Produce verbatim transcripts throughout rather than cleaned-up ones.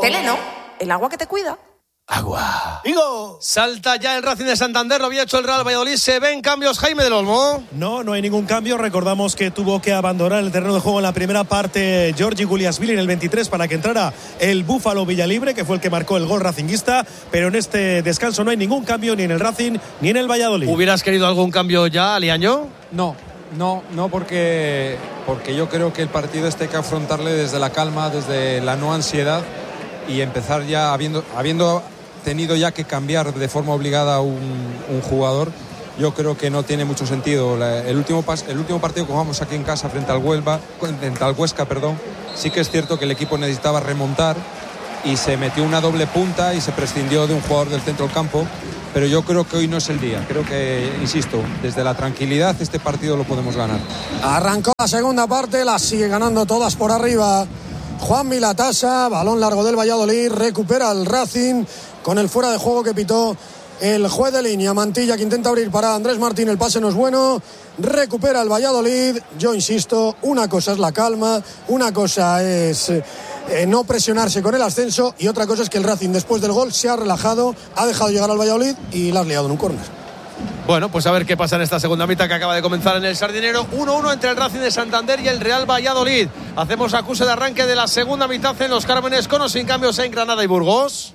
Tele no, el agua que te cuida. Agua. ¡Digo! Salta ya el Racing de Santander, lo había hecho el Real Valladolid. ¿Se ven cambios, Jaime del Olmo? No, no hay ningún cambio. Recordamos que tuvo que abandonar el terreno de juego en la primera parte Giorgi Guliasvili en el veintitrés para que entrara el Búfalo Villalibre, que fue el que marcó el gol racinguista. Pero en este descanso no hay ningún cambio ni en el Racing ni en el Valladolid. ¿Hubieras querido algún cambio ya, Aliaño? No, no, no porque, porque yo creo que el partido este hay que afrontarle desde la calma, desde la no ansiedad y empezar ya habiendo... habiendo tenido ya que cambiar de forma obligada un, un jugador, yo creo que no tiene mucho sentido. La, el, último pas, el último partido que jugamos aquí en casa frente al Huelva, frente al Huesca, perdón, sí que es cierto que el equipo necesitaba remontar y se metió una doble punta y se prescindió de un jugador del centro del campo, pero yo creo que hoy no es el día. Creo que, insisto, desde la tranquilidad este partido lo podemos ganar. Arrancó la segunda parte, la sigue ganando todas por arriba Juan Milatasa, balón largo del Valladolid, recupera el Racing con el fuera de juego que pitó el juez de línea. Mantilla que intenta abrir para Andrés Martín, el pase no es bueno, recupera el Valladolid. Yo insisto, una cosa es la calma, una cosa es eh, no presionarse con el ascenso y otra cosa es que el Racing después del gol se ha relajado, ha dejado llegar al Valladolid y la has liado en un córner. Bueno, pues a ver qué pasa en esta segunda mitad que acaba de comenzar en el Sardinero. uno uno entre el Racing de Santander y el Real Valladolid. Hacemos acuse de arranque de la segunda mitad en Los Cármenes, con o sin cambios en Granada y Burgos.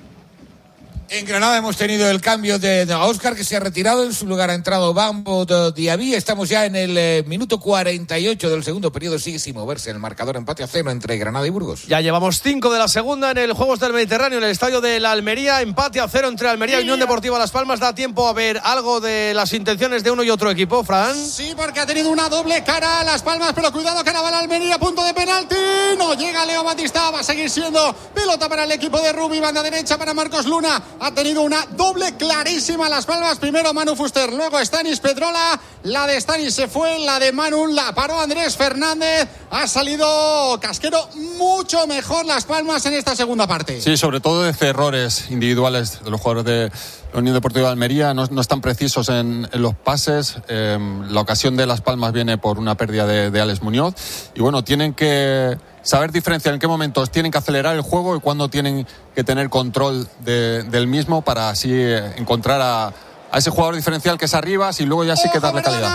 En Granada hemos tenido el cambio de, de Óscar, que se ha retirado. En su lugar ha entrado Bambo Diaby. Estamos ya en el eh, minuto cuarenta y ocho del segundo periodo. Sigue sin moverse el marcador, empate a cero entre Granada y Burgos. Ya llevamos cinco de la segunda en el Juegos del Mediterráneo, en el estadio de la Almería. Empate a cero entre Almería y Unión Deportiva Las Palmas. Da tiempo a ver algo de las intenciones de uno y otro equipo, Fran. Sí, porque ha tenido una doble cara a Las Palmas, pero cuidado que ahora va la Almería, punto de penalti. No llega Leo Batista, va a seguir siendo pelota para el equipo de Rubi, banda derecha para Marcos Luna. Ha tenido una doble clarísima Las Palmas, primero Manu Fuster, luego Stanis Pedrola, la de Stanis se fue, la de Manu la paró Andrés Fernández, ha salido Casquero, mucho mejor Las Palmas en esta segunda parte. Sí, sobre todo de errores individuales de los jugadores de la Unión Deportiva de Almería, no, no están precisos en, en los pases, eh, la ocasión de Las Palmas viene por una pérdida de, de Alex Muñoz y bueno, tienen que saber diferenciar en qué momentos tienen que acelerar el juego y cuándo tienen que tener control de, del mismo para así encontrar a, a ese jugador diferencial que es arriba y luego ya sí que darle calidad.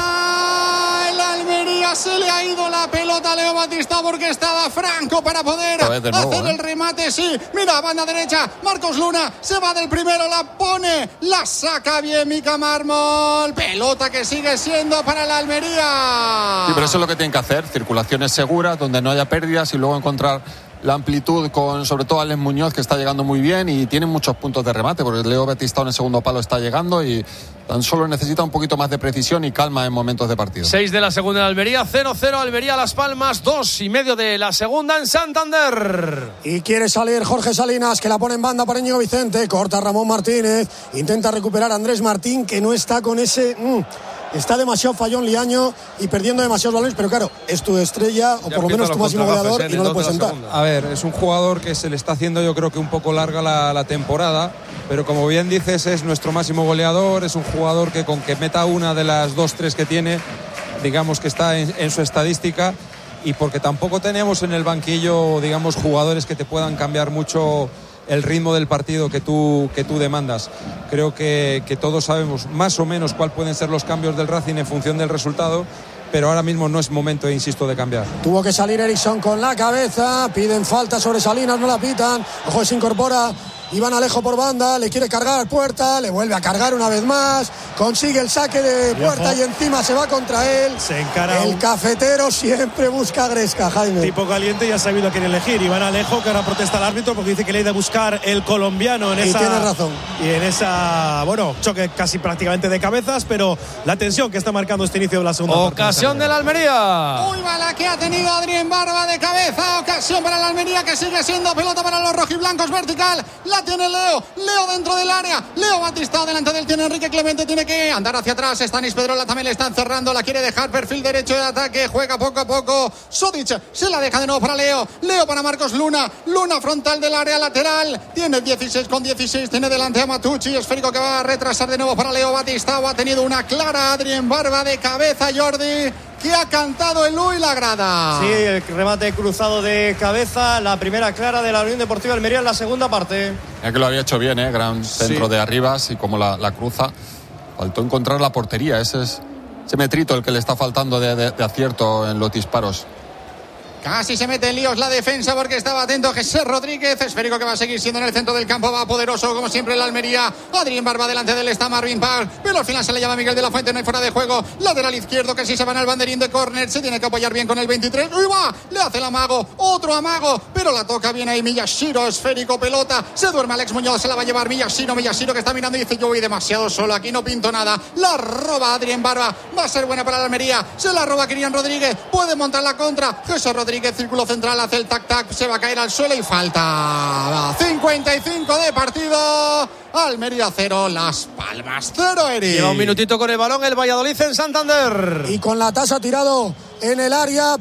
El Almería se le ha ido la pelota a Leo Batista porque estaba franco para poder nuevo, hacer ¿eh? el remate. Sí, mira, banda derecha, Marcos Luna se va del primero, la pone, la saca bien Mica Mármol. Pelota que sigue siendo para la Almería. Sí, pero eso es lo que tienen que hacer, circulaciones seguras donde no haya pérdidas y luego encontrar la amplitud con sobre todo Alex Muñoz, que está llegando muy bien y tiene muchos puntos de remate porque Leo Batista en el segundo palo está llegando y tan solo necesita un poquito más de precisión y calma en momentos de partido. seis de la segunda en Almería, cero cero Almería Las Palmas, dos y medio de la segunda en Santander. Y quiere salir Jorge Salinas, que la pone en banda para Íñigo Vicente, corta Ramón Martínez, intenta recuperar a Andrés Martín, que no está con ese... Mmm, está demasiado fallón Liaño y perdiendo demasiados balones, pero claro, es tu estrella o Ya por lo menos tu máximo goleador y no lo puedes sentar. A ver, es un jugador que se le está haciendo yo creo que un poco larga la, la temporada, pero como bien dices es nuestro máximo goleador, es un jugador que con que meta una de las dos, tres que tiene, digamos que está en, en su estadística, y porque tampoco tenemos en el banquillo, digamos, jugadores que te puedan cambiar mucho el ritmo del partido que tú, que tú demandas. Creo que, que todos sabemos más o menos cuáles pueden ser los cambios del Racing en función del resultado, pero ahora mismo no es momento, insisto, de cambiar. Tuvo que salir Eriksson con la cabeza, piden falta sobre Salinas, no la pitan, ojo, se incorpora Iván Alejo por banda, le quiere cargar Puerta, le vuelve a cargar una vez más, consigue el saque de Puerta y, y encima se va contra él. Se encara el un... cafetero siempre busca Gresca, Jaime. Tipo caliente y ha sabido a quién elegir. Iván Alejo, que ahora protesta al árbitro porque dice que le ha ido a buscar el colombiano en y esa... tiene razón. Y en esa, bueno, choque casi prácticamente de cabezas, pero la tensión que está marcando este inicio de la segunda parte. Ocasión de la Almería. Muy mala que ha tenido Adrián Barba de cabeza. Ocasión para la Almería, que sigue siendo pelota para los rojiblancos, vertical. La tiene Leo. Leo dentro del área. Leo Batista delante del tiene Enrique Clemente. Tiene que andar hacia atrás. Stanis Pedrola también le están cerrando. La quiere dejar perfil derecho de ataque. Juega poco a poco. Sodic se la deja de nuevo para Leo. Leo para Marcos Luna. Luna frontal del área lateral. Tiene dieciséis con dieciséis. Tiene delante a Matucci. Esférico que va a retrasar de nuevo para Leo Batista. Ha tenido una clara Adrián Barba de cabeza, Jordi. que ha cantado el Luis la grada. Sí, el remate cruzado de cabeza, la primera clara de la Unión Deportiva Almería en la segunda parte. Ya que lo había hecho bien, ¿eh? Gran centro Sí. de Arribas y como la, la cruza. Faltó encontrar la portería. Ese es ese metrito el que le está faltando de, de, de acierto en los disparos. Casi se mete en líos la defensa porque estaba atento Jesús Rodríguez. Esférico que va a seguir siendo en el centro del campo. Va poderoso como siempre la Almería. Adrián Barba delante de él está Marvin Pal. Pero al final se le llama Miguel de la Fuente. No hay fuera de juego. Lateral izquierdo que sí se van al banderín de córner. Se tiene que apoyar bien con el veintitrés. ¡Uy, va! Le hace el amago. Otro amago. Pero la toca bien ahí Miyashiro. Esférico, pelota. Se duerme Alex Muñoz. Se la va a llevar Miyashiro. Miyashiro que está mirando y dice: yo voy demasiado solo. Aquí no pinto nada. La roba Adrián Barba. Va a ser buena para la Almería. Se la roba Kirian Rodríguez. Puede montar la contra. Jesús Rodríguez, círculo central. Hace el tac-tac, se va a caer al suelo y falta. cincuenta y cinco de partido. Almería cero, Las Palmas cero, Eric. Lleva un minutito con el balón el Valladolid en Santander. Y con la tasa tirado en el área,